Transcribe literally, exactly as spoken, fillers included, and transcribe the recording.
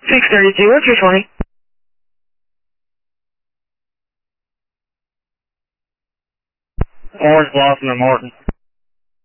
six thirty-two, what's your twenty? Orange Blossom and Morton.